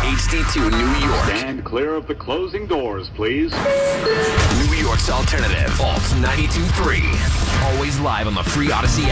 HD2 New York. Stand clear of the closing doors, please. New York's alternative. Alt 92.3. Always live on the free Odyssey